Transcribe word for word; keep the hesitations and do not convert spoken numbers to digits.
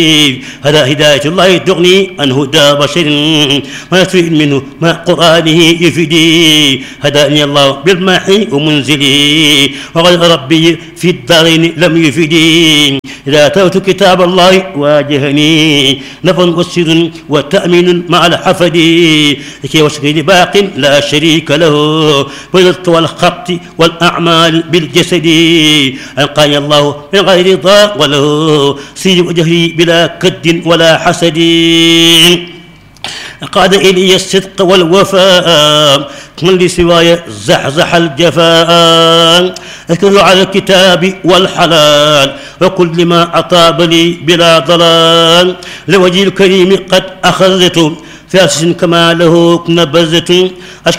هذا هداية الله تغني عن هدى بشر ما يستفيد منه مع قرآنه يفيدي. هداني الله بالماحي ومنزلي وغير ربي في الدارين لم يفيدي. إذا أتوت كتاب الله واجهني نفع وسر وتأمين مع الحفد لكي وشكر باق لا شريك له بالرزق والخط والأعمال بالجسد. ألقاني الله من غير ضاق وله سير وجهي بلا كد ولا حسد. قاد إلي الصدق والوفاء من لسواي زحزح الجفاء. أكل على الكتاب والحلال وكل ما أطاب لي بلا ضلال. لوجه الكريم قد أخذت فاسس كما له نبذت. أشكر